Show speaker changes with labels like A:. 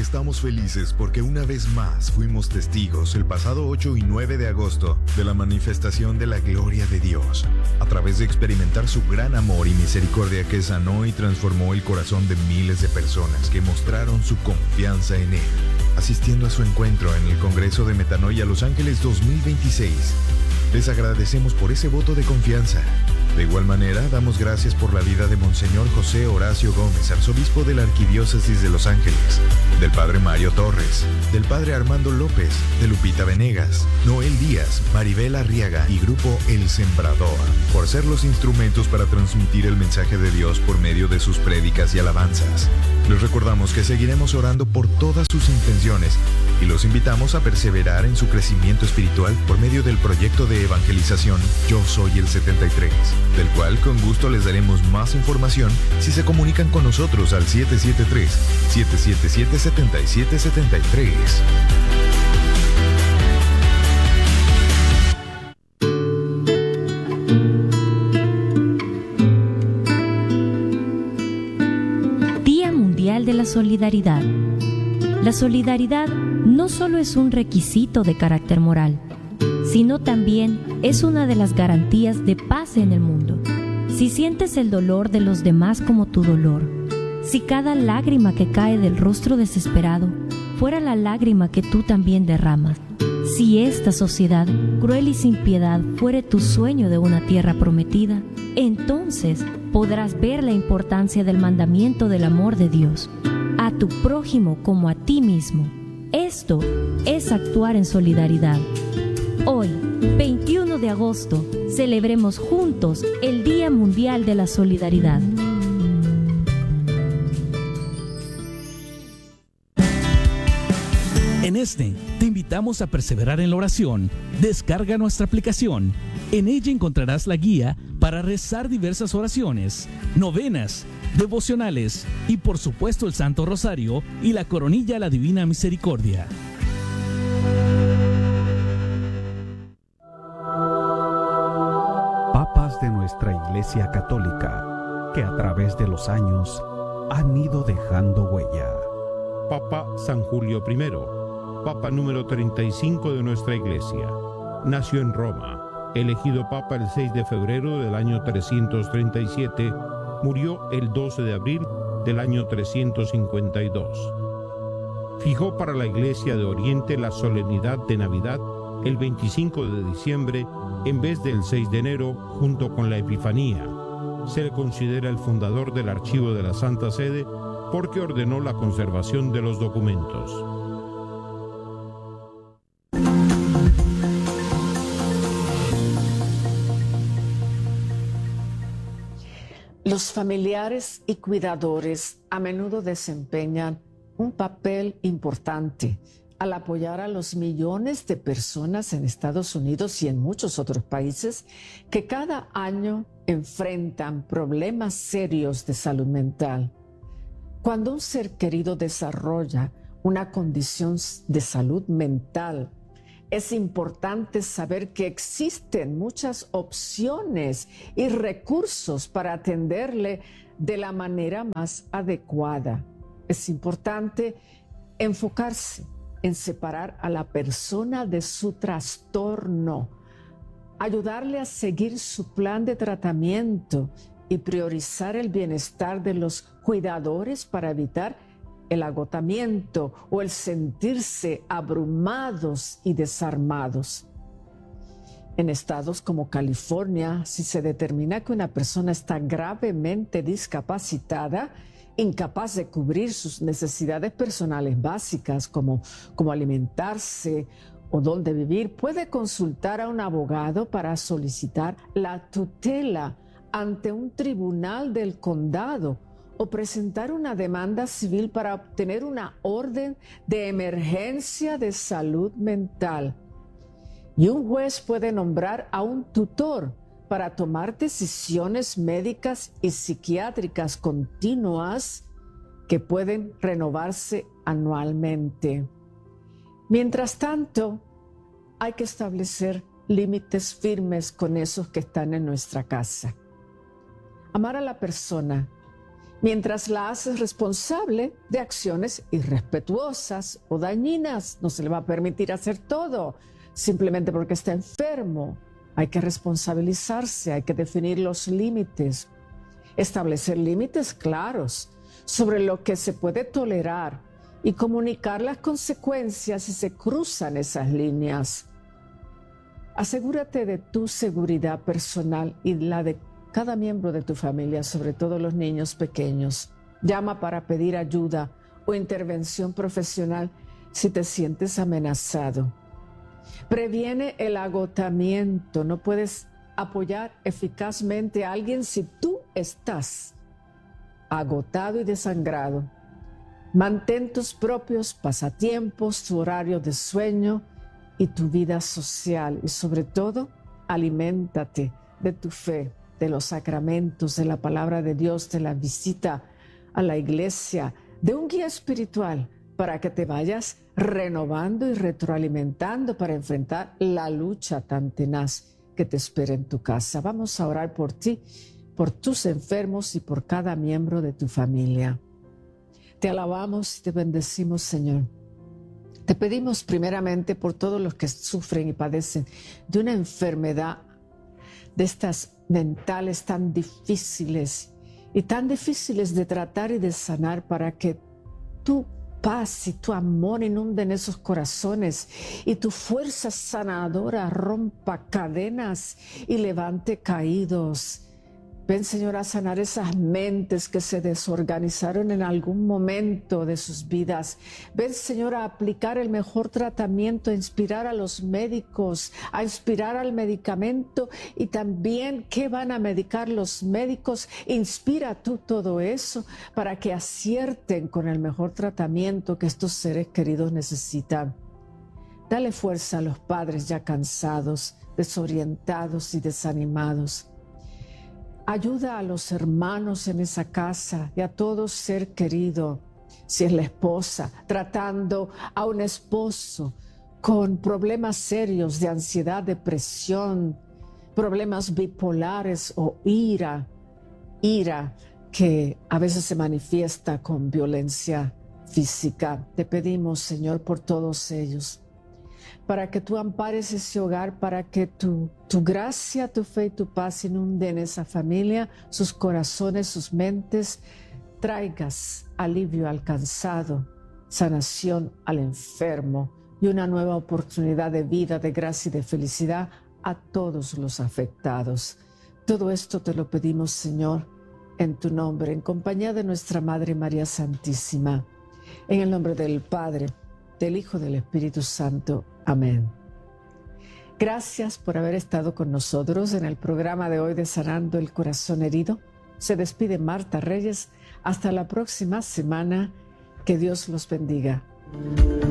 A: estamos felices porque una vez más fuimos testigos el pasado 8 y 9 de agosto de la manifestación de la gloria de Dios, a través de experimentar su gran amor y misericordia que sanó y transformó el corazón de miles de personas que mostraron su confianza en Él, asistiendo a su encuentro en el Congreso de Metanoia Los Ángeles 2026. Les agradecemos por ese voto de confianza. De igual manera, damos gracias por la vida de Monseñor José Horacio Gómez, arzobispo de la Arquidiócesis de Los Ángeles, del Padre Mario Torres, del Padre Armando López, de Lupita Venegas, Noel Díaz, Maribel Arriaga y Grupo El Sembrador, por ser los instrumentos para transmitir el mensaje de Dios por medio de sus prédicas y alabanzas. Les recordamos que seguiremos orando por todas sus intenciones y los invitamos a perseverar en su crecimiento espiritual por medio del proyecto de evangelización Yo Soy el 73, del cual con gusto les daremos más información si se comunican con nosotros al 773-777-7773.
B: Día Mundial de la Solidaridad. La solidaridad no solo es un requisito de carácter moral, sino también es una de las garantías de paz en el mundo. Si sientes el dolor de los demás como tu dolor, si cada lágrima que cae del rostro desesperado fuera la lágrima que tú también derramas, si esta sociedad cruel y sin piedad fuere tu sueño de una tierra prometida, entonces podrás ver la importancia del mandamiento del amor de Dios, a tu prójimo como a ti mismo. Esto es actuar en solidaridad. Hoy, 21 de agosto, celebremos juntos el Día Mundial de la Solidaridad.
C: En te invitamos a perseverar en la oración. Descarga nuestra aplicación. En ella encontrarás la guía para rezar diversas oraciones, novenas, devocionales y por supuesto el Santo Rosario y la coronilla a la Divina Misericordia.
D: Papas de nuestra Iglesia Católica, que a través de los años han ido dejando huella.
E: Papa San Julio I, Papa número 35 de nuestra Iglesia. Nació en Roma, elegido Papa el 6 de febrero del año 337, murió el 12 de abril del año 352. Fijó para la Iglesia de Oriente la solemnidad de Navidad el 25 de diciembre en vez del 6 de enero junto con la Epifanía. Se le considera el fundador del Archivo de la Santa Sede porque ordenó la conservación de los documentos.
F: Los familiares y cuidadores a menudo desempeñan un papel importante al apoyar a los millones de personas en Estados Unidos y en muchos otros países que cada año enfrentan problemas serios de salud mental. Cuando un ser querido desarrolla una condición de salud mental, es importante saber que existen muchas opciones y recursos para atenderle de la manera más adecuada. Es importante enfocarse en separar a la persona de su trastorno, ayudarle a seguir su plan de tratamiento y priorizar el bienestar de los cuidadores para evitar el agotamiento o el sentirse abrumados y desarmados. En estados como California, si se determina que una persona está gravemente discapacitada, incapaz de cubrir sus necesidades personales básicas como alimentarse o dónde vivir, puede consultar a un abogado para solicitar la tutela ante un tribunal del condado o presentar una demanda civil para obtener una orden de emergencia de salud mental. Y un juez puede nombrar a un tutor para tomar decisiones médicas y psiquiátricas continuas que pueden renovarse anualmente. Mientras tanto, hay que establecer límites firmes con esos que están en nuestra casa. Amar a la persona mientras la haces responsable de acciones irrespetuosas o dañinas. No se le va a permitir hacer todo simplemente porque está enfermo. Hay que responsabilizarse, hay que definir los límites, establecer límites claros sobre lo que se puede tolerar y comunicar las consecuencias si se cruzan esas líneas. Asegúrate de tu seguridad personal y la de cada miembro de tu familia, sobre todo los niños pequeños. Llama para pedir ayuda o intervención profesional si te sientes amenazado. Previene el agotamiento. No puedes apoyar eficazmente a alguien si tú estás agotado y desangrado. Mantén tus propios pasatiempos, tu horario de sueño y tu vida social. Y sobre todo, aliméntate de tu fe, de los sacramentos, de la palabra de Dios, de la visita a la iglesia, de un guía espiritual para que te vayas renovando y retroalimentando para enfrentar la lucha tan tenaz que te espera en tu casa. Vamos a orar por ti, por tus enfermos y por cada miembro de tu familia. Te alabamos y te bendecimos, Señor. Te pedimos primeramente por todos los que sufren y padecen de una enfermedad de estas mentales tan difíciles de tratar y de sanar, para que tu paz y tu amor inunden esos corazones y tu fuerza sanadora rompa cadenas y levante caídos. Ven, Señor, a sanar esas mentes que se desorganizaron en algún momento de sus vidas. Ven, Señor, a aplicar el mejor tratamiento, a inspirar a los médicos, a inspirar al medicamento y también qué van a medicar los médicos. Inspira tú todo eso para que acierten con el mejor tratamiento que estos seres queridos necesitan. Dale fuerza a los padres ya cansados, desorientados y desanimados. Ayuda a los hermanos en esa casa y a todo ser querido. Si es la esposa tratando a un esposo con problemas serios de ansiedad, depresión, problemas bipolares o ira que a veces se manifiesta con violencia física. Te pedimos, Señor, por todos ellos, para que tú ampares ese hogar, para que tu gracia, tu fe y tu paz inunden esa familia, sus corazones, sus mentes. Traigas alivio al cansado, sanación al enfermo y una nueva oportunidad de vida, de gracia y de felicidad a todos los afectados. Todo esto te lo pedimos, Señor, en tu nombre, en compañía de nuestra Madre María Santísima, en el nombre del Padre, del Hijo y del Espíritu Santo. Amén. Gracias por haber estado con nosotros en el programa de hoy de Sanando el Corazón Herido. Se despide Marta Reyes. Hasta la próxima semana. Que Dios los bendiga.